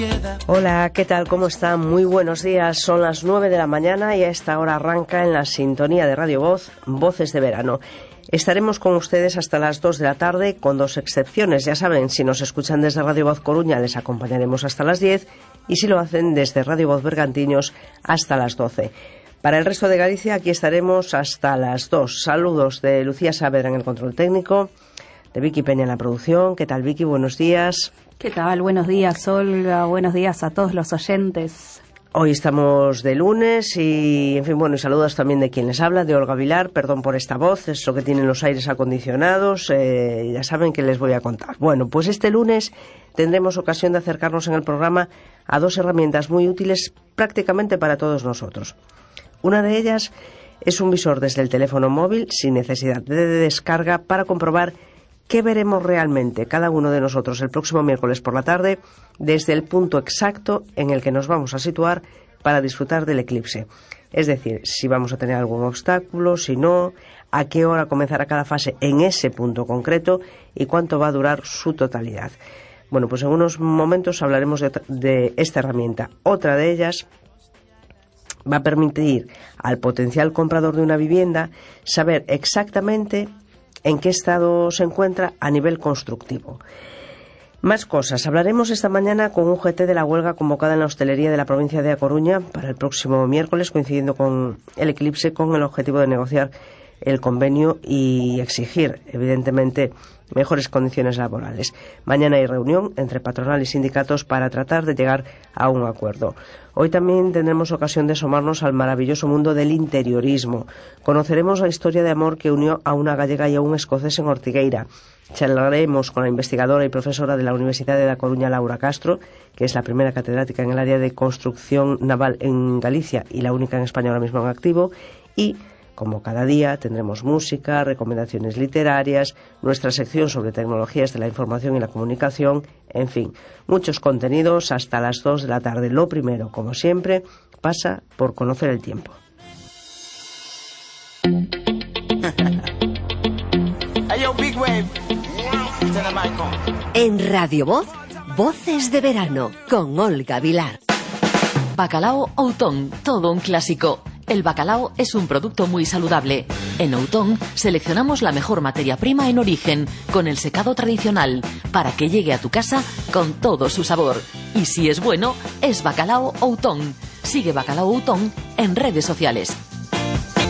Hola, ¿qué tal? ¿Cómo están? Muy buenos días. Son las 9 de la mañana y a esta hora arranca en la sintonía de Radio Voz, Voces de Verano. Estaremos con ustedes hasta las 2 de la tarde, con dos excepciones. Ya saben, si nos escuchan desde Radio Voz Coruña, les acompañaremos hasta las 10, y si lo hacen desde Radio Voz Bergantiños, hasta las 12. Para el resto de Galicia, aquí estaremos hasta las 2. Saludos de Lucía Saavedra en el control técnico, de Vicky Peña en la producción. ¿Qué tal, Vicky? Buenos días. ¿Qué tal? Buenos días, Olga. Buenos días a todos los oyentes. Hoy estamos de lunes y, en fin, bueno, y saludos también de quien les habla, de Olga Vilar. Perdón por esta voz, es lo que tienen los aires acondicionados. Ya saben que les voy a contar. Bueno, pues este lunes tendremos ocasión de acercarnos en el programa a dos herramientas muy útiles prácticamente para todos nosotros. Una de ellas es un visor desde el teléfono móvil sin necesidad de descarga para comprobar qué veremos realmente cada uno de nosotros el próximo miércoles por la tarde desde el punto exacto en el que nos vamos a situar para disfrutar del eclipse. Es decir, si vamos a tener algún obstáculo, si no, a qué hora comenzará cada fase en ese punto concreto y cuánto va a durar su totalidad. Bueno, pues en unos momentos hablaremos de esta herramienta. Otra de ellas va a permitir al potencial comprador de una vivienda saber exactamente en qué estado se encuentra a nivel constructivo. Más cosas. Hablaremos esta mañana con un GT de la huelga convocada en la hostelería de la provincia de A Coruña para el próximo miércoles, coincidiendo con el eclipse, con el objetivo de negociar el convenio y exigir, evidentemente, mejores condiciones laborales. Mañana hay reunión entre patronal y sindicatos para tratar de llegar a un acuerdo. Hoy también tendremos ocasión de asomarnos al maravilloso mundo del interiorismo. Conoceremos la historia de amor que unió a una gallega y a un escocés en Ortigueira. Charlaremos con la investigadora y profesora de la Universidad de A Coruña, Laura Castro, que es la primera catedrática en el área de construcción naval en Galicia y la única en España ahora mismo en activo. Y como cada día, tendremos música, recomendaciones literarias, nuestra sección sobre tecnologías de la información y la comunicación, en fin, muchos contenidos hasta las 2 de la tarde. Lo primero, como siempre, pasa por conocer el tiempo. En Radio Voz, Voces de Verano, con Olga Vilar. Bacalao Outón, todo un clásico. El bacalao es un producto muy saludable. En Outón seleccionamos la mejor materia prima en origen, con el secado tradicional, para que llegue a tu casa con todo su sabor. Y si es bueno, es Bacalao Outón. Sigue Bacalao Outón en redes sociales.